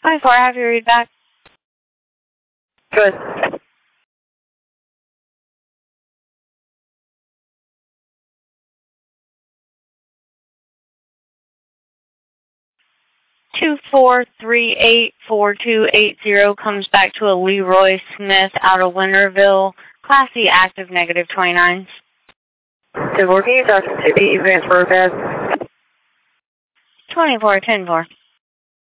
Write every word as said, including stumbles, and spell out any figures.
twenty-four, have you read back? Good. two four three eight four two eight zero comes back to a Leroy Smith out of Winterville. Class E active, negative twenty-nine. ten four, can you talk to the transfer pad? twenty-four, ten four.